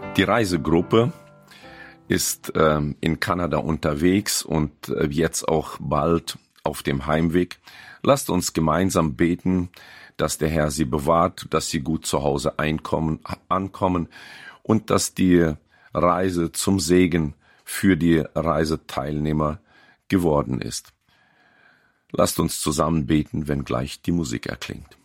Die Reisegruppe ist in Kanada unterwegs und jetzt auch bald auf dem Heimweg. Lasst uns gemeinsam beten, dass der Herr sie bewahrt, dass sie gut zu Hause ankommen und dass die Reise zum Segen für die Reiseteilnehmer geworden ist. Lasst uns zusammen beten, wenn gleich die Musik erklingt.